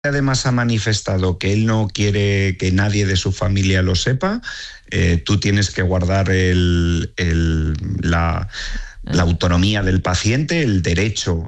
además ha manifestado que él no quiere que nadie de su familia lo sepa, tú tienes que guardar la autonomía del paciente, el derecho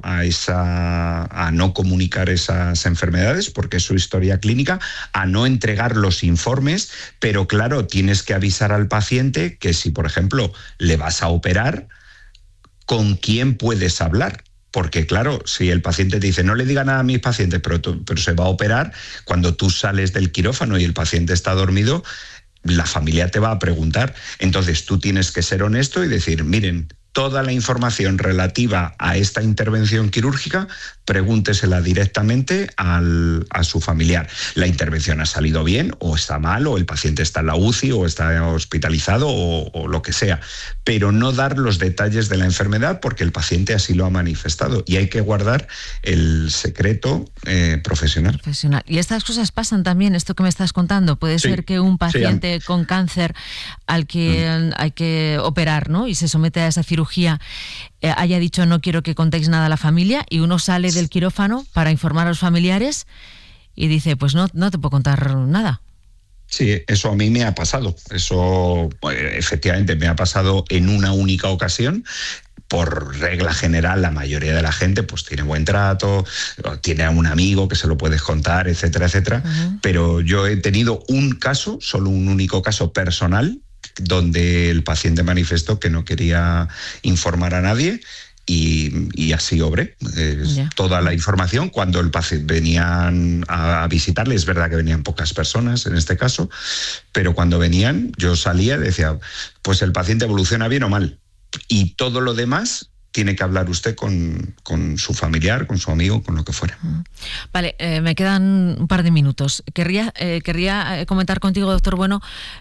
a no comunicar esas enfermedades, porque es su historia clínica, a no entregar los informes, pero claro, tienes que avisar al paciente que si, por ejemplo, le vas a operar, ¿con quién puedes hablar? Porque claro, si el paciente te dice, no le diga nada a mis pacientes, pero se va a operar, cuando tú sales del quirófano y el paciente está dormido, la familia te va a preguntar. Entonces tú tienes que ser honesto y decir, miren, toda la información relativa a esta intervención quirúrgica, pregúntesela directamente a su familiar. La intervención ha salido bien, o está mal, o el paciente está en la UCI, o está hospitalizado, o lo que sea. Pero no dar los detalles de la enfermedad porque el paciente así lo ha manifestado. Y hay que guardar el secreto profesional. Y estas cosas pasan también, esto que me estás contando. Puede ser que un paciente con cáncer al que hay que operar, ¿no?, y se somete a esa cirugía, haya dicho no quiero que contéis nada a la familia, y uno sale del quirófano para informar a los familiares y dice pues no te puedo contar nada. Sí, eso a mí me ha pasado. Eso efectivamente me ha pasado en una única ocasión. Por regla general, la mayoría de la gente pues tiene buen trato, tiene a un amigo que se lo puedes contar, etcétera, etcétera. Pero yo he tenido un caso, solo un único caso personal, donde el paciente manifestó que no quería informar a nadie y así obré. Toda la información, cuando el paciente venían a visitarle, es verdad que venían pocas personas en este caso, pero cuando venían yo salía y decía, pues el paciente evoluciona bien o mal, y todo lo demás tiene que hablar usted con su familiar, con su amigo, con lo que fuera. Vale, me quedan un par de minutos. Querría comentar contigo, doctor Bueno,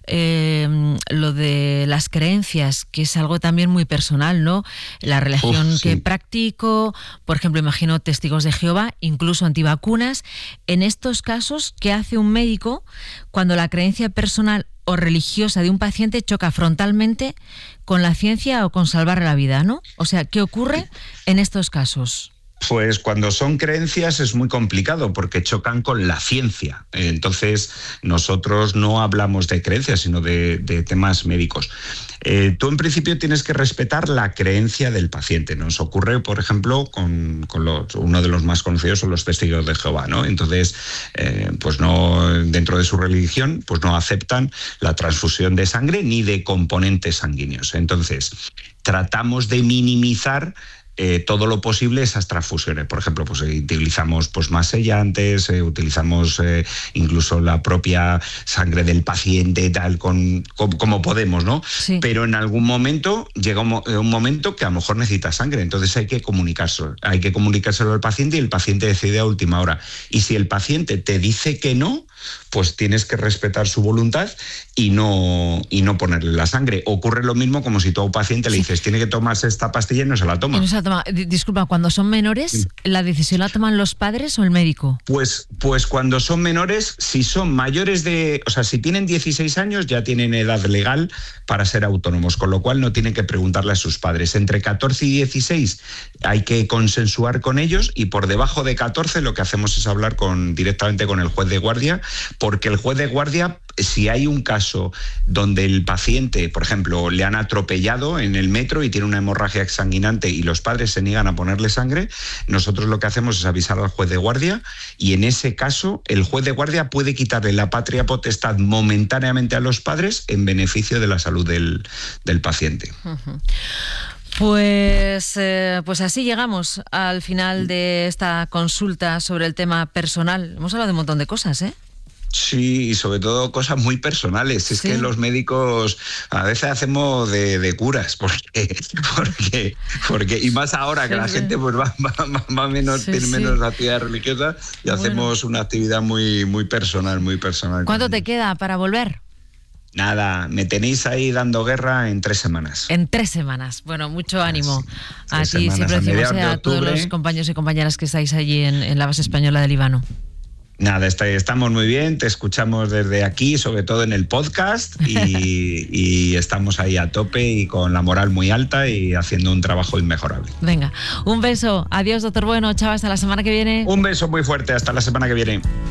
lo de las creencias, que es algo también muy personal, ¿no? La religión que practico, por ejemplo, imagino testigos de Jehová, incluso antivacunas. En estos casos, ¿qué hace un médico cuando la creencia personal o religiosa de un paciente choca frontalmente con la ciencia o con salvarle la vida, ¿no? O sea, ¿qué ocurre en estos casos? Pues cuando son creencias es muy complicado porque chocan con la ciencia. Entonces nosotros no hablamos de creencias, sino de temas médicos. Tú en principio tienes que respetar la creencia del paciente. Nos ocurre, por ejemplo, con uno de los más conocidos son los testigos de Jehová, ¿no? Entonces, pues no, dentro de su religión, pues no aceptan la transfusión de sangre ni de componentes sanguíneos. Entonces, tratamos de minimizar todo lo posible esas transfusiones. Por ejemplo, pues utilizamos pues más sellantes, utilizamos incluso la propia sangre del paciente, tal, como podemos, ¿no? Sí. Pero en algún momento llega un momento que a lo mejor necesita sangre, entonces hay que comunicárselo al paciente y el paciente decide a última hora. Y si el paciente te dice que no, pues tienes que respetar su voluntad y no ponerle la sangre. Ocurre lo mismo como si tú a un paciente le dices tiene que tomarse esta pastilla y no se la toma. Disculpa, cuando son menores, ¿la decisión la toman los padres o el médico? Pues cuando son menores, si son mayores si tienen 16 años ya tienen edad legal para ser autónomos, con lo cual no tienen que preguntarle a sus padres. Entre 14 y 16 hay que consensuar con ellos, y por debajo de 14 lo que hacemos es hablar directamente con el juez de guardia, porque el juez de guardia, si hay un caso donde el paciente, por ejemplo, le han atropellado en el metro y tiene una hemorragia exsanguinante y los padres se niegan a ponerle sangre, nosotros lo que hacemos es avisar al juez de guardia, y en ese caso el juez de guardia puede quitarle la patria potestad momentáneamente a los padres en beneficio de la salud del paciente. Pues así llegamos al final de esta consulta sobre el tema personal. Hemos hablado de un montón de cosas, ¿eh? Sí, y sobre todo cosas muy personales. Es que los médicos a veces hacemos de curas, porque y más ahora que la gente pues va menos, tiene menos actividad religiosa, y hacemos una actividad muy, muy personal, muy personal. ¿Cuánto te queda para volver? Nada, me tenéis ahí dando guerra en 3 semanas. En 3 semanas. Bueno, mucho ánimo. A ti, semanas, siempre decimos a todos los compañeros y compañeras que estáis allí en la base española de Líbano. Nada, estamos muy bien, te escuchamos desde aquí, sobre todo en el podcast, y estamos ahí a tope y con la moral muy alta y haciendo un trabajo inmejorable. Venga, un beso, adiós, doctor Bueno, chao, hasta la semana que viene. Un beso muy fuerte, hasta la semana que viene.